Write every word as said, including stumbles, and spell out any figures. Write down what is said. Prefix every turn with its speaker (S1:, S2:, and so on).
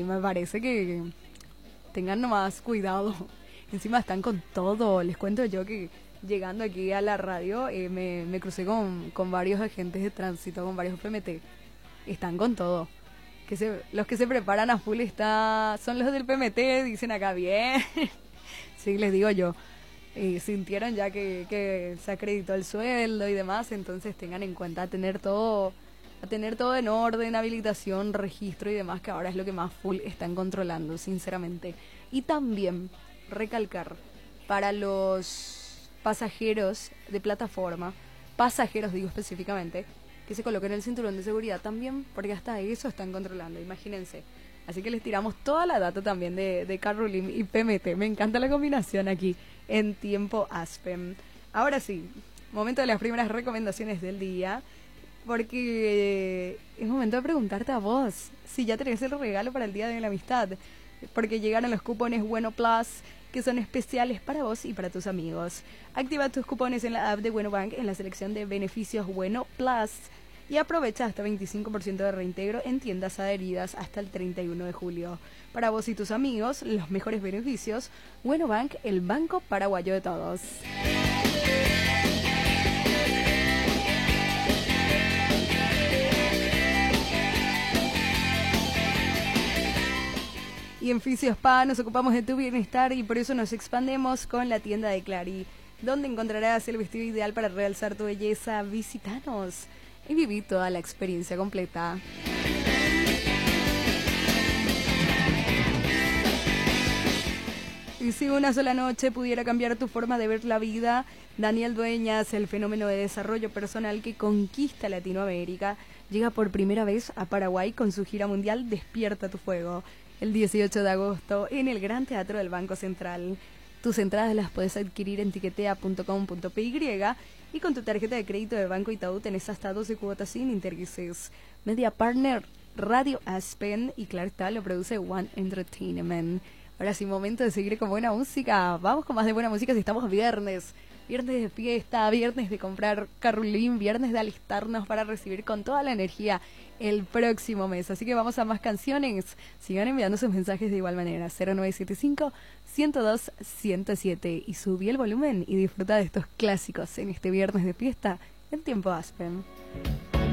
S1: me parece que tengan nomás cuidado. Encima están con todo. Les cuento yo que llegando aquí a la radio eh, me, me crucé con, con varios agentes de tránsito, con varios P M T. Están con todo. Que se, los que se preparan a full está, son los del P M T, dicen acá bien. Sí, les digo yo. Eh, sintieron ya que, que se acreditó el sueldo y demás, entonces tengan en cuenta tener todo, a tener todo en orden, habilitación, registro y demás, que ahora es lo que más full están controlando, sinceramente. Y también recalcar para los pasajeros de plataforma, pasajeros digo específicamente, que se coloquen el cinturón de seguridad también, porque hasta eso están controlando, imagínense. Así que les tiramos toda la data también de, de Carolina y P M T. Me encanta la combinación aquí en Tiempo Aspen. Ahora sí, momento de las primeras recomendaciones del día, porque eh, es momento de preguntarte a vos si ya tenés el regalo para el Día de la Amistad, porque llegaron los cupones Bueno Plus, que son especiales para vos y para tus amigos. Activa tus cupones en la app de Bueno Bank en la selección de beneficios Bueno Plus y aprovecha hasta veinticinco por ciento de reintegro en tiendas adheridas hasta el treinta y uno de julio. Para vos y tus amigos, los mejores beneficios. Bueno Bank, el banco paraguayo de todos. Y en Fisio Spa nos ocupamos de tu bienestar y por eso nos expandemos con la tienda de Clary, donde encontrarás el vestido ideal para realzar tu belleza. Visítanos y viví toda la experiencia completa. Y si una sola noche pudiera cambiar tu forma de ver la vida, Daniel Dueñas, el fenómeno de desarrollo personal que conquista Latinoamérica, llega por primera vez a Paraguay con su gira mundial Despierta tu Fuego, el dieciocho de agosto en el Gran Teatro del Banco Central. Tus entradas las puedes adquirir en tiquetea punto com punto p y y con tu tarjeta de crédito de Banco Itaú tenés hasta doce cuotas sin intereses. Media Partner, Radio Aspen y claro está, lo produce One Entertainment. Ahora sí, momento de seguir con buena música. Vamos con más de buena música si estamos viernes. Viernes de fiesta, viernes de comprar carrulín, viernes de alistarnos para recibir con toda la energía el próximo mes. Así que vamos a más canciones. Sigan enviando sus mensajes de igual manera. cero nueve siete cinco, uno cero dos, uno cero siete. Y subí el volumen y disfruta de estos clásicos en este viernes de fiesta en Tiempo Aspen.